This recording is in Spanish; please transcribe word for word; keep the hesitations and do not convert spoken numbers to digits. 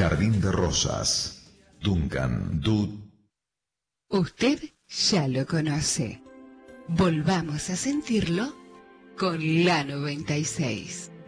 Jardín de Rosas. Duncan Du. Usted ya lo conoce. Volvamos a sentirlo con la noventa y seis.